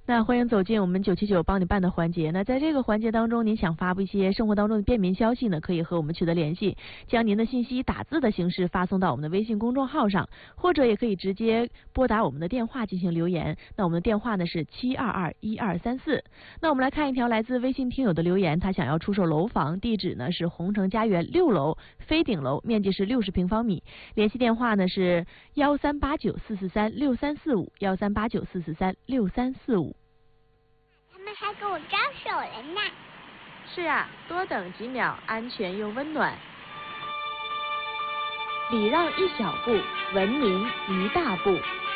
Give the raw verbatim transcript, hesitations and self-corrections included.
那欢迎走进我们九七九帮你办的环节。那在这个环节当中，您想发布一些生活当中的便民消息呢，可以和我们取得联系，将您的信息打字的形式发送到我们的微信公众号上，或者也可以直接拨打我们的电话进行留言。那我们的电话呢是七二二一二三四。那我们来看一条来自微信听友的留言，他想要出售楼房，地址呢是红城家园六楼飞顶楼，面积是六十平方米，联系电话呢是幺三八九四四三六三四五幺三八九四四三六三四五。 他们还给我招手了呢。 是啊，多等几秒，安全又温暖。礼让一小步，文明一大步。